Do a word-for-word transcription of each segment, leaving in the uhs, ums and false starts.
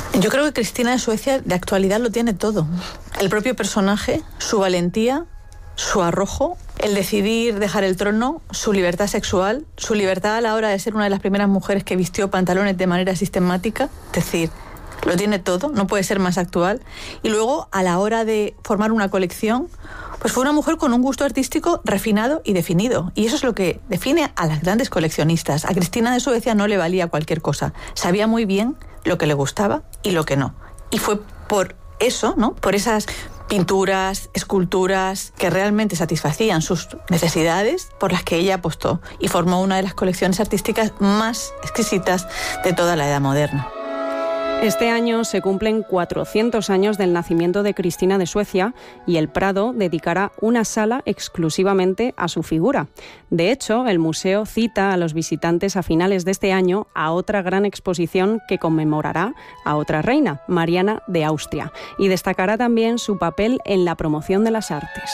Yo creo que Cristina de Suecia de actualidad lo tiene todo. El propio personaje, su valentía, su arrojo, el decidir dejar el trono, su libertad sexual, su libertad a la hora de ser una de las primeras mujeres que vistió pantalones de manera sistemática, es decir, lo tiene todo, no puede ser más actual. Y luego, a la hora de formar una colección, pues fue una mujer con un gusto artístico refinado y definido. Y eso es lo que define a las grandes coleccionistas. A Cristina de Suecia no le valía cualquier cosa. Sabía muy bien lo que le gustaba y lo que no. Y fue por eso, ¿no? Por esas pinturas, esculturas que realmente satisfacían sus necesidades, por las que ella apostó y formó una de las colecciones artísticas más exquisitas de toda la Edad Moderna. Este año se cumplen cuatrocientos años del nacimiento de Cristina de Suecia y el Prado dedicará una sala exclusivamente a su figura. De hecho, el museo cita a los visitantes a finales de este año a otra gran exposición que conmemorará a otra reina, Mariana de Austria, y destacará también su papel en la promoción de las artes.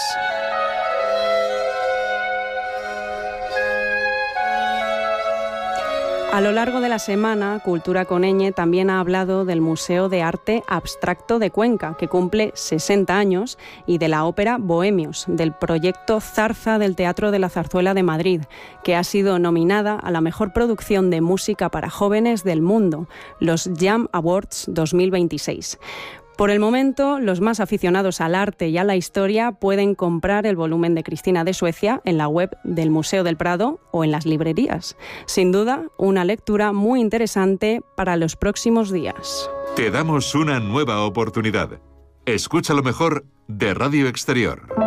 A lo largo de la semana, Cultura con ñ también ha hablado del Museo de Arte Abstracto de Cuenca, que cumple sesenta años, y de la ópera Bohemios, del proyecto Zarza del Teatro de la Zarzuela de Madrid, que ha sido nominada a la mejor producción de música para jóvenes del mundo, los Jam Awards dos mil veintiséis. Por el momento, los más aficionados al arte y a la historia pueden comprar el volumen de Cristina de Suecia en la web del Museo del Prado o en las librerías. Sin duda, una lectura muy interesante para los próximos días. Te damos una nueva oportunidad. Escucha lo mejor de Radio Exterior.